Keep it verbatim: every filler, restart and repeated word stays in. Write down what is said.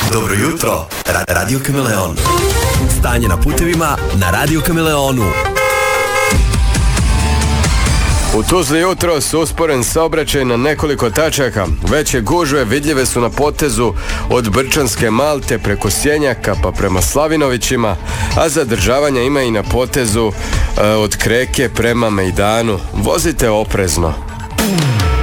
Dobro jutro, Ra- Radio Kameleon. Stanje na putevima na Radio Kameleonu. U Tuzli jutro su usporen saobraćaj na nekoliko tačaka. Veće gužve vidljive su na potezu od Brčanske Malte preko Sjenjaka pa prema Slavinovićima, a zadržavanja ima i na potezu e, od Kreke prema Mejdanu. Vozite oprezno.